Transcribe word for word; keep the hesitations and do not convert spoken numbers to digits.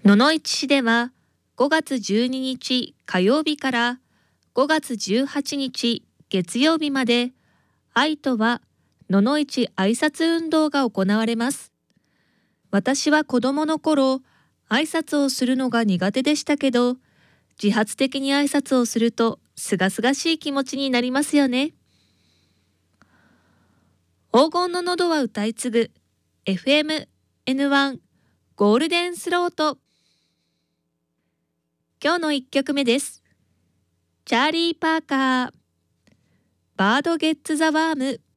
野々市市ではごがつじゅうににち火曜日からごがつじゅうはちにち月曜日まで愛とは野々市挨拶運動が行われます。私は子供の頃、挨拶をするのが苦手でしたけど、自発的に挨拶をするとすがすがしい気持ちになりますよね。黄金の喉は歌い継ぐ エフエムエヌワン ゴールデンスロート。今日のいっきょくめです。チャーリー・パーカー、バードゲッツ・ザ・ワーム。